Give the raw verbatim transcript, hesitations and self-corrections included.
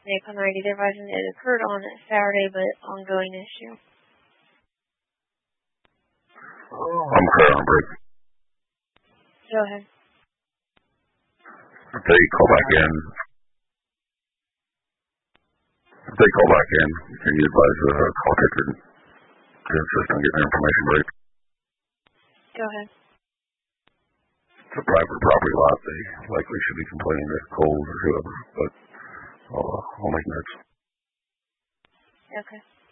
Napalm ninety, they're advising it occurred on Saturday, but ongoing issue. I'm clear on break. Go ahead. If they call back in, if they call back in, can you advise the uh, call taker to insist on getting their information right? Go ahead. It's a private property lot. They likely should be complaining to Coles or whoever, but I'll, uh, I'll make notes. Okay.